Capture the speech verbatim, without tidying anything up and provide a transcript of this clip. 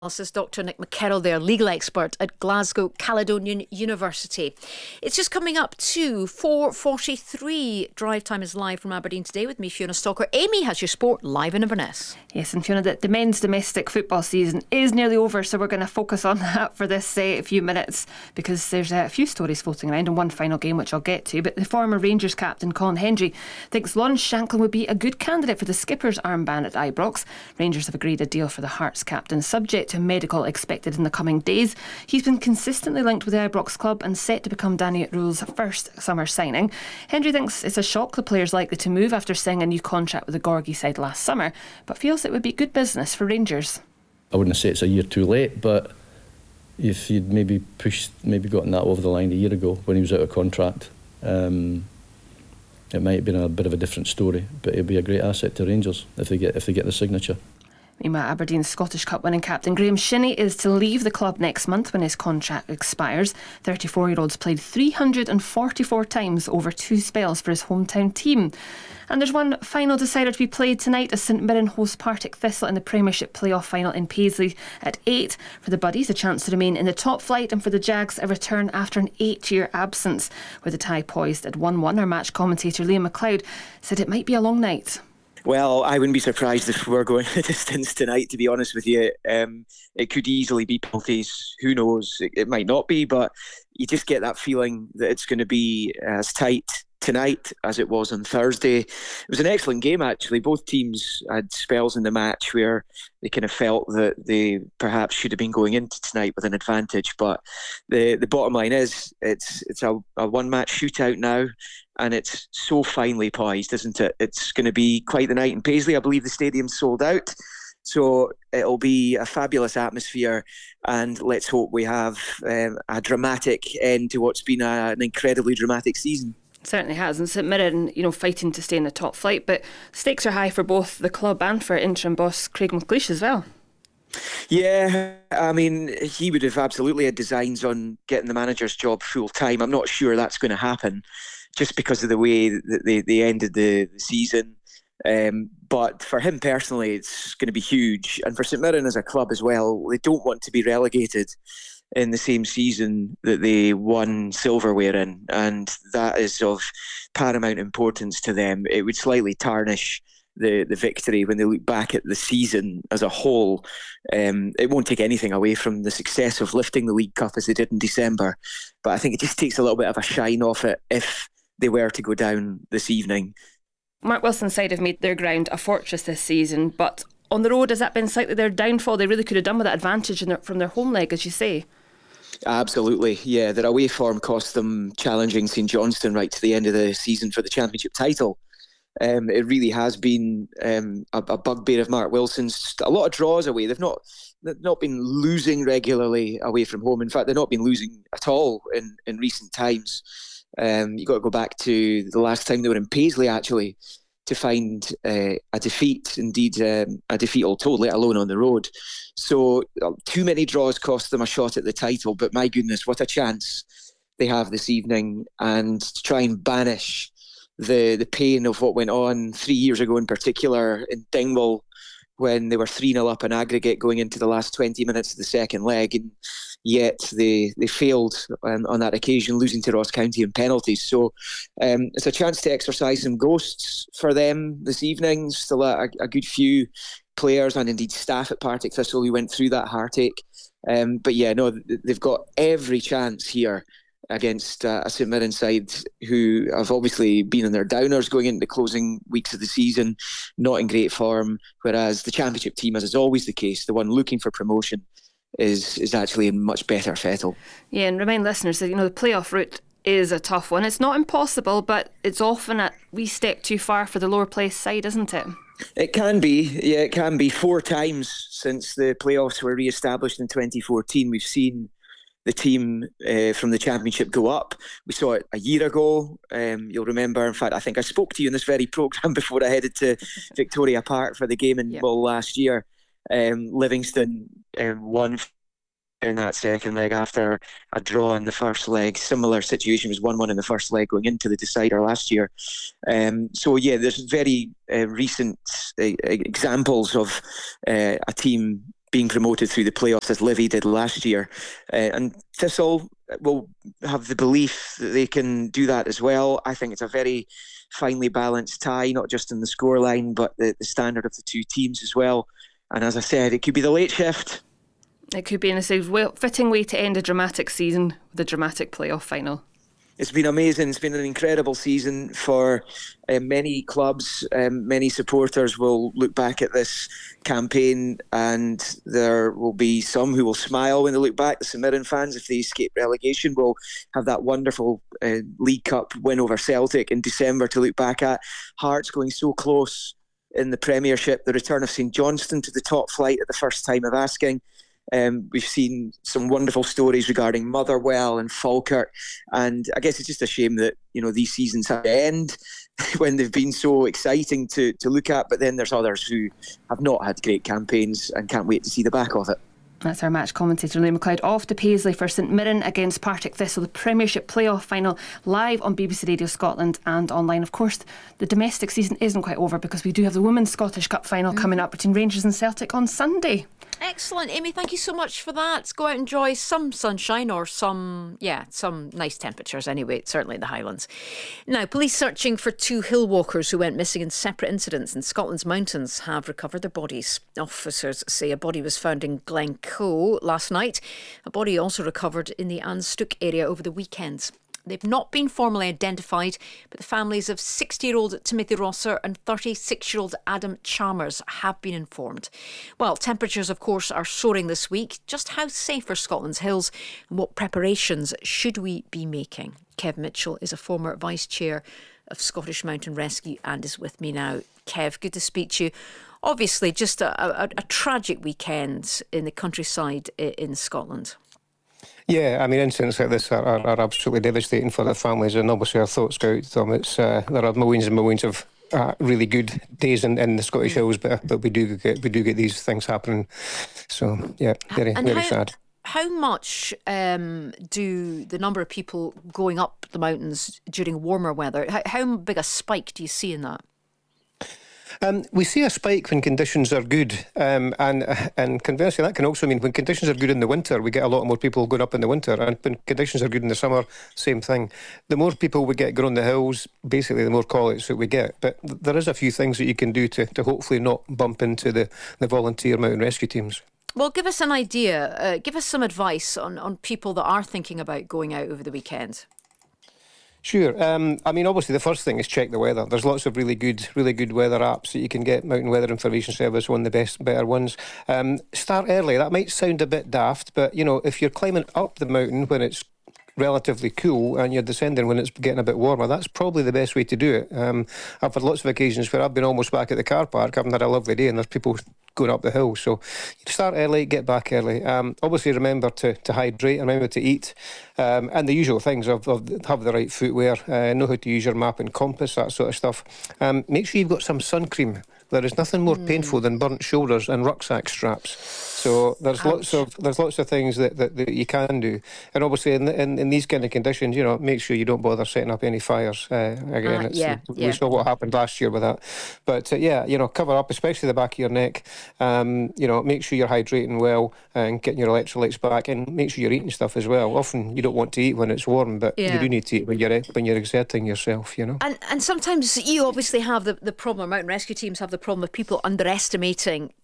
Analysis, Doctor Nick McKerrow there, legal expert at Glasgow Caledonian University. It's just coming up to four forty-three. Drive Time is live from Aberdeen today with me, Fiona Stalker. Amy has your sport live in Inverness. Yes, and Fiona, the, the men's domestic football season is nearly over, so we're going to focus on that for this uh, few minutes because there's uh, a few stories floating around and one final game which I'll get to. But the former Rangers captain Colin Hendry thinks Lawrence Shankland would be a good candidate for the skipper's armband at Ibrox. Rangers have agreed a deal for the Hearts captain, subject to medical expected in the coming days. He's been consistently linked with the Ibrox club and set to become Danny Röhl's first summer signing. Hendry thinks it's a shock the player's likely to move after signing a new contract with the Gorgie side last summer, but feels it would be good business for Rangers. I wouldn't say it's a year too late, but if you'd maybe pushed, maybe gotten that over the line a year ago when he was out of contract, um, it might have been a bit of a different story. But it'd be a great asset to Rangers if they get if they get the signature. Meanwhile, Aberdeen's Scottish Cup winning captain Graham Shinnie is to leave the club next month when his contract expires. thirty-four-year-old's played three hundred forty-four times over two spells for his hometown team. And there's one final decider to be played tonight as St Mirren host Partick Thistle in the Premiership playoff final in Paisley at eight. For the Buddies, a chance to remain in the top flight, and for the Jags, a return after an eight-year absence. With the tie poised at one one, our match commentator Liam McLeod said it might be a long night. Well, I wouldn't be surprised if we're going the distance tonight, to be honest with you. Um, it could easily be penalties. Who knows? It, it might not be, but you just get that feeling that it's going to be as tight tonight as it was on Thursday. It was an excellent game, actually. Both teams had spells in the match where they kind of felt that they perhaps should have been going into tonight with an advantage. But the the bottom line is it's it's a, a one-match shootout now, and it's so finely poised, isn't it? It's going to be quite the night in Paisley. I believe the stadium's sold out. So it'll be a fabulous atmosphere, and let's hope we have um, a dramatic end to what's been a, an incredibly dramatic season. Certainly has, and St Mirren, you know, fighting to stay in the top flight, but stakes are high for both the club and for interim boss Craig McLeish as well. Yeah, I mean, he would have absolutely had designs on getting the manager's job full time. I'm not sure that's going to happen, just because of the way that they, they ended the, the season. Um, but for him personally, it's going to be huge, and for St Mirren as a club as well. They don't want to be relegated in the same season that they won silverware in, and that is of paramount importance to them. It would slightly tarnish the, the victory when they look back at the season as a whole. Um, it won't take anything away from the success of lifting the League Cup as they did in December, but I think it just takes a little bit of a shine off it if they were to go down this evening. Mark Wilson's side have made their ground a fortress this season, but on the road, has that been slightly their downfall? They really could have done with that advantage in their, from their home leg, as you say. Absolutely, yeah. Their away form cost them challenging St Johnstone right to the end of the season for the championship title. Um, it really has been um, a, a bugbear of Mark Wilson's. A lot of draws away. They've not they've not been losing regularly away from home. In fact, they've not been losing at all in, in recent times. Um, you've got to go back to the last time they were in Paisley, actually, to find uh, a defeat, indeed um, a defeat all told, let alone on the road. So uh, too many draws cost them a shot at the title, but my goodness, what a chance they have this evening, and to try and banish the, the pain of what went on three years ago in particular in Dingwall, when they were three nil up in aggregate going into the last twenty minutes of the second leg, and yet they they failed um, on that occasion, losing to Ross County in penalties. So um, it's a chance to exercise some ghosts for them this evening. Still a, a good few players and indeed staff at Partick Thistle who went through that heartache. Um, but yeah, no, they've got every chance here against uh, a St Mirren side who have obviously been in their downers going into the closing weeks of the season, not in great form, whereas the championship team, as is always the case, the one looking for promotion, is is actually in much better fettle. Yeah, and remind listeners that, you know, the playoff route is a tough one. It's not impossible, but it's often a wee step too far for the lower place side, isn't it? It can be, yeah, it can be. Four times since the playoffs were re-established in twenty fourteen, we've seen the team uh, from the championship go up. We saw it a year ago. Um, you'll remember, in fact, I think I spoke to you in this very programme before I headed to Victoria Park for the game in yep. Mull last year. Um, Livingston um, won in that second leg after a draw in the first leg. Similar situation, was one one in the first leg going into the decider last year. Um, so yeah, there's very uh, recent uh, examples of uh, a team being promoted through the playoffs as Livy did last year. Uh, and Thistle will have the belief that they can do that as well. I think it's a very finely balanced tie, not just in the scoreline, but the, the standard of the two teams as well. And as I said, it could be the late shift. It could be in a well, fitting way to end a dramatic season with a dramatic playoff final. It's been amazing. It's been an incredible season for uh, many clubs. Um, many supporters will look back at this campaign, and there will be some who will smile when they look back. The St Mirren fans, if they escape relegation, will have that wonderful uh, League Cup win over Celtic in December to look back at. Hearts going so close in the Premiership. The return of St Johnstone to the top flight at the first time of asking. Um, we've seen some wonderful stories regarding Motherwell and Falkirk, and I guess it's just a shame that, you know, these seasons have to end when they've been so exciting to, to look at, but then there's others who have not had great campaigns and can't wait to see the back of it. That's our match commentator, Liam McLeod, off to Paisley for St Mirren against Partick Thistle, the Premiership playoff final, live on B B C Radio Scotland and online. Of course, the domestic season isn't quite over because we do have the Women's Scottish Cup final mm. coming up between Rangers and Celtic on Sunday. Excellent, Amy, thank you so much for that. Go out and enjoy some sunshine or some, yeah, some nice temperatures anyway, certainly in the Highlands. Now, police searching for two hill walkers who went missing in separate incidents in Scotland's mountains have recovered their bodies. Officers say a body was found in Glencoe last night. A body also recovered in the Anstook area over the weekend. They've not been formally identified, but the families of sixty-year-old Timothy Rosser and thirty-six-year-old Adam Chalmers have been informed. Well, temperatures, of course, are soaring this week. Just how safe are Scotland's hills, and what preparations should we be making? Kev Mitchell is a former vice chair of Scottish Mountain Rescue and is with me now. Kev, good to speak to you. Obviously, just a, a, a tragic weekend in the countryside in Scotland. Yeah, I mean, incidents like this are, are, are absolutely devastating for the families, and obviously our thoughts go out to them. It's, uh, there are millions and millions of uh, really good days in, in the Scottish Hills, but, but we do get we do get these things happening. So, yeah, very, and very how, sad. How much um, do the number of people going up the mountains during warmer weather, how, how big a spike do you see in that? Um, we see a spike when conditions are good, um, and and conversely that can also mean when conditions are good in the winter, we get a lot more people going up in the winter, and when conditions are good in the summer, same thing. The more people we get going on the hills, basically the more call-outs that we get. But there is a few things that you can do to, to hopefully not bump into the, the volunteer mountain rescue teams. Well, give us an idea, uh, give us some advice on, on people that are thinking about going out over the weekend. Sure. Um, I mean, obviously, the first thing is check the weather. There's lots of really good, really good weather apps that you can get. Mountain Weather Information Service, one of the best, better ones. Um, start early. That might sound a bit daft, but you know, if you're climbing up the mountain when it's relatively cool and you're descending when it's getting a bit warmer, that's probably the best way to do it. Um, I've had lots of occasions where I've been almost back at the car park, having had a lovely day, and there's people going up the hill. So you start early, get back early. Um, obviously, remember to, to hydrate, remember to eat, um, and the usual things of, of have the right footwear, uh, know how to use your map and compass, that sort of stuff. Um, make sure you've got some sun cream. There is nothing more mm. painful than burnt shoulders and rucksack straps. So there's Ouch. lots of there's lots of things that, that, that you can do. And obviously in, in in these kind of conditions, you know, make sure you don't bother setting up any fires. Uh, again, uh, it's, yeah, we yeah. saw what happened last year with that. But uh, yeah, you know, cover up, especially the back of your neck. Um, you know, make sure you're hydrating well and getting your electrolytes back, and make sure you're eating stuff as well. Often you don't want to eat when it's warm, but yeah. you do need to eat when you're when you're exerting yourself. You know. And and sometimes you obviously have the the problem. Mountain rescue teams have the problem of people underestimating